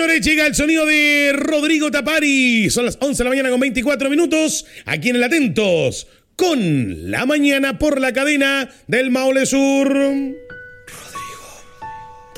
señores, llega el sonido de Rodrigo Tapari. Son las 11 de la mañana con 24 minutos. Aquí en el Atentos, con la mañana por la cadena del Maule Sur.